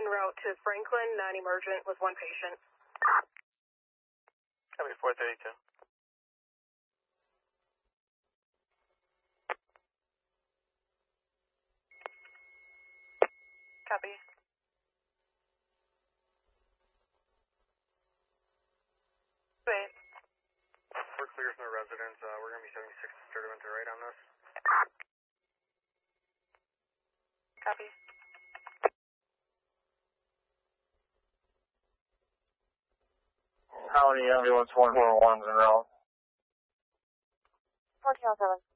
en route to Franklin, non-emergent with one patient. Copy 432. Copy. Wait. We're clear from the residents. We're going to be 76 disturbance to right on this. Copy. How many ambulance 141s en route? 1407.